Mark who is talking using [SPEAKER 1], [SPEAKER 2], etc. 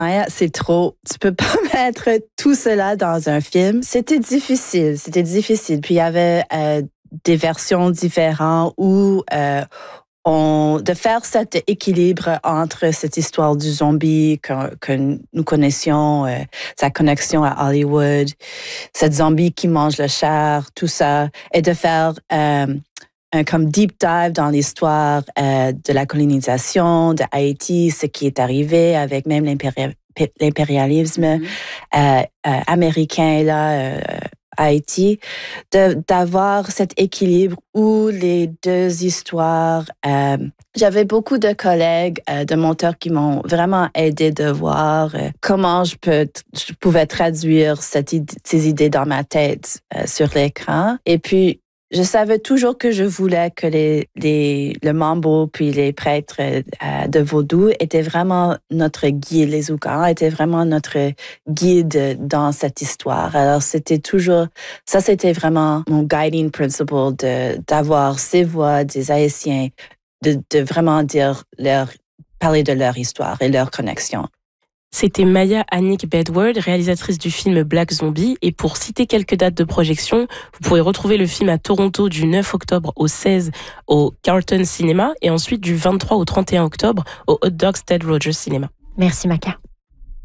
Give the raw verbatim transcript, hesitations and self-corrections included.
[SPEAKER 1] Maya, c'est trop. Tu peux pas mettre tout cela dans un film. C'était difficile, c'était difficile. Puis il y avait euh, des versions différentes où euh, on, de faire cet équilibre entre cette histoire du zombie que, que nous connaissions, euh, sa connexion à Hollywood, cette zombie qui mange le chair, tout ça, et de faire euh, un comme deep dive dans l'histoire euh, de la colonisation de Haïti, ce qui est arrivé avec même l'impéri- l'impérialisme mm-hmm. euh, euh, américain là. Euh, Haïti, de, d'avoir cet équilibre où les deux histoires... Euh, j'avais beaucoup de collègues, euh, de monteurs qui m'ont vraiment aidé de voir euh, comment je, peux, je pouvais traduire cette idée, ces idées dans ma tête euh, sur l'écran. Et puis, je savais toujours que je voulais que les, les, le mambo puis les prêtres euh, de vaudou étaient vraiment notre guide, les Oukans étaient vraiment notre guide dans cette histoire. Alors, c'était toujours, ça c'était vraiment mon guiding principle de, d'avoir ces voix des Haïtiens, de, de vraiment dire leur, parler de leur histoire et leur connexion.
[SPEAKER 2] C'était Maya Annick Bedward, réalisatrice du film Black Zombie. Et pour citer quelques dates de projection, vous pourrez retrouver le film à Toronto du neuf octobre au seize au Carlton Cinema et ensuite du vingt-trois au trente et un octobre au Hot Dogs Ted Rogers Cinema.
[SPEAKER 3] Merci Maka.